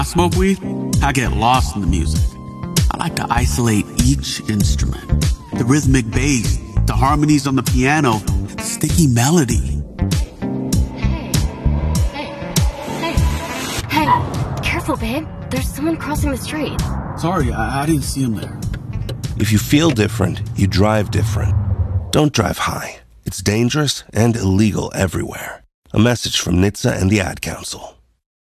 I smoke weed, I get lost in the music. I like to isolate each instrument. The rhythmic bass, the harmonies on the piano, the sticky melody. Hey, careful, babe. There's someone crossing the street. Sorry, I didn't see him there. If you feel different, you drive different. Don't drive high. It's dangerous and illegal everywhere. A message from NHTSA and the Ad Council.